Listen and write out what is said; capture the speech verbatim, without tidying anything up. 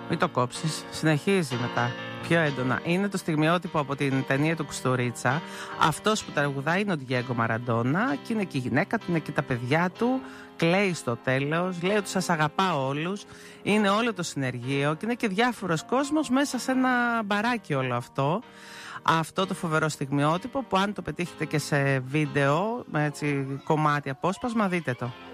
Μην το κόψεις. Συνεχίζει μετά. Πιο έντονα. Είναι το στιγμιότυπο από την ταινία του Κουστουρίτσα. Αυτός που τραγουδάει είναι ο Ντιέγκο Μαραντόνα και είναι και η γυναίκα του, είναι και τα παιδιά του. Κλαίει στο τέλος. Λέει ότι σας αγαπάω όλους. Είναι όλο το συνεργείο και είναι και διάφορος κόσμος μέσα σε ένα μπαράκι όλο αυτό. Αυτό το φοβερό στιγμιότυπο που αν το πετύχετε και σε βίντεο, με έτσι κομμάτι απόσπασμα, δείτε το.